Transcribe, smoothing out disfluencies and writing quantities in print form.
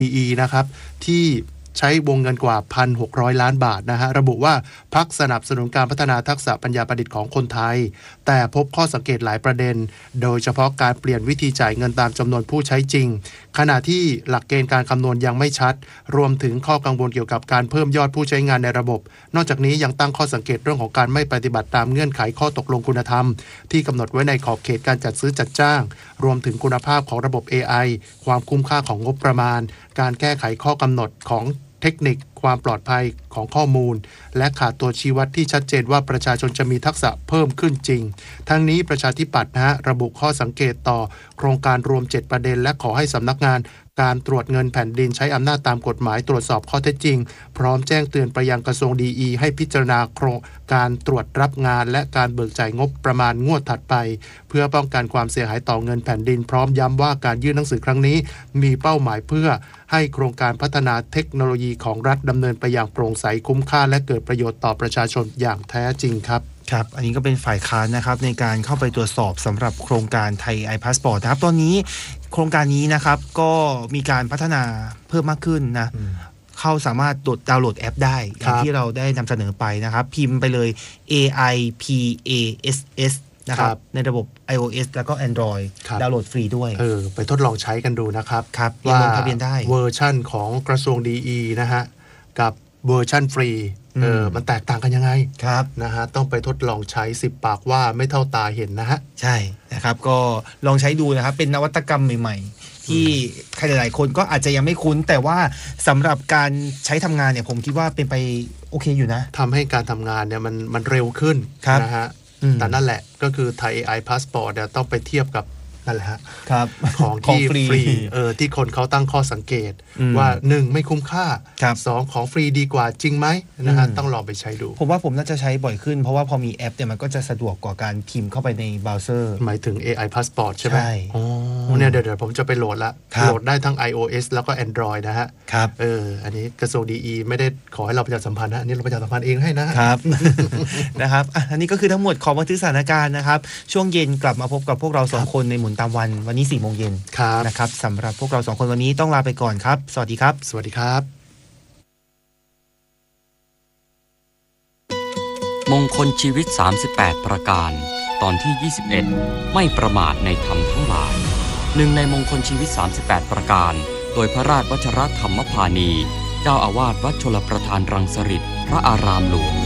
DE นะครับที่ใช้วงเงินกว่า 1,600 ล้านบาทนะฮะระบุว่าพรรคสนับสนุนการพัฒนาทักษะปัญญาประดิษฐ์ของคนไทยแต่พบข้อสังเกตหลายประเด็นโดยเฉพาะการเปลี่ยนวิธีจ่ายเงินตามจำนวนผู้ใช้จริงขณะที่หลักเกณฑ์การคำนวณยังไม่ชัดรวมถึงข้อกังวลเกี่ยวกับการเพิ่มยอดผู้ใช้งานในระบบนอกจากนี้ยังตั้งข้อสังเกตเรื่องของการไม่ปฏิบัติตามเงื่อนไขข้อตกลงคุณธรรมที่กำหนดไว้ในขอบเขตการจัดซื้อจัดจ้างรวมถึงคุณภาพของระบบ AI ความคุ้มค่าของงบประมาณการแก้ไขข้อกำหนดของเทคนิคความปลอดภัยของข้อมูลและขาดตัวชี้วัดที่ชัดเจนว่าประชาชนจะมีทักษะเพิ่มขึ้นจริงทั้งนี้ประชาธิปัตย์ระบุข้อสังเกตต่อโครงการรวม7ประเด็นและขอให้สำนักงานการตรวจเงินแผ่นดินใช้อำนาจตามกฎหมายตรวจสอบข้อเท็จจริงพร้อมแจ้งเตือนไปยังกระทรวงDEให้พิจารณาโครงการตรวจรับงานและการเบิกจ่ายงบประมาณงวดถัดไปเพื่อป้องกันความเสียหายต่อเงินแผ่นดินพร้อมย้ำว่าการยื่นหนังสือครั้งนี้มีเป้าหมายเพื่อให้โครงการพัฒนาเทคโนโลยีของรัฐดำเนินไปอย่างโปร่งใสคุ้มค่าและเกิดประโยชน์ต่อประชาชนอย่างแท้จริงครับครับอันนี้ก็เป็นฝ่ายค้านนะครับในการเข้าไปตรวจสอบสำหรับโครงการไทย iPassport นะครับตอนนี้โครงการนี้นะครับก็มีการพัฒนาเพิ่มมากขึ้นนะเข้าสามารถดาวน์โหลดแอปได้อย่างที่เราได้นำเสนอไปนะครับพิมพ์ไปเลย AIPASS นะครับในระบบ iOS แล้วก็ Android ดาวน์โหลดฟรีด้วยไปทดลองใช้กันดูนะครับว่าลงทะเบียนได้เวอร์ชั่นของกระทรวง DE นะฮะกับเวอร์ชั่นฟรีมันแตกต่างกันยังไงนะฮะต้องไปทดลองใช้10ปากว่าไม่เท่าตาเห็นนะฮะใช่นะครับก็ลองใช้ดูนะครับเป็นนวัตกรรมใหม่ๆที่ใครหลายๆคนก็อาจจะยังไม่คุ้นแต่ว่าสำหรับการใช้ทำงานเนี่ยผมคิดว่าเป็นไปโอเคอยู่นะทำให้การทำงานเนี่ยมันเร็วขึ้นนะฮะแต่นั่นแหละก็คือไทย AI Passport เนี่ยต้องไปเทียบกับนั่นแหละฮะของที่ฟรีที่คนเขาตั้งข้อสังเกตว่า1ไม่คุ้มค่า2ของฟรีดีกว่าจริงไหมนะฮะต้องลองไปใช้ดูผมว่าผมน่าจะใช้บ่อยขึ้นเพราะว่าพอมีแอปเนี่ยมันก็จะสะดวกกว่าการพิมพ์เข้าไปในเบราว์เซอร์หมายถึง AI Passport ใช่ไหมใช่เนี่ยเดี๋ยวผมจะไปโหลดละโหลดได้ทั้ง iOS แล้วก็ Android นะฮะอันนี้กระทรวง DE ไม่ได้ขอให้เราประชาสัมพันธ์นะอันนี้เราประชาสัมพันธ์เองให้นะครับนะครับอันนี้ก็คือทั้งหมดของบันทึกสถานการณ์นะครับช่วงเย็นกลับมาพบกับพวกเรา2คนในหมุนตามวันนี้ 4:00 นนะครับสำหรับพวกเรา2คนวันนี้ต้องลาไปก่อนครับสวัสดีครับสวัสดีครับมงคลชีวิต38ประการตอนที่21ไม่ประมาทในธรรมทั้งหลายหนึ่งในมงคลชีวิต38ประการโดยพระราชวชรธรรมพานีเจ้าอาวาสวัดชลประทานรังสฤษฎร์พระอารามหลวง